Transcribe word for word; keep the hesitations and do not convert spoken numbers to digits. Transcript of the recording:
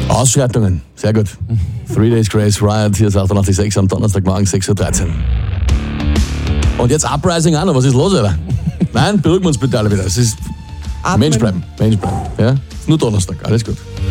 Ausschreitungen, sehr gut. Three Days Grace Riot, hier ist achtundachtzig Komma sechs am Donnerstagmorgen, sechs Uhr dreizehn. Und jetzt Uprising Anna, was ist los, Alter? Nein, beruhigen wir uns bitte alle wieder. Es ist Atmen. Mensch bleiben, Mensch bleiben. Ja? Ist nur Donnerstag, alles gut.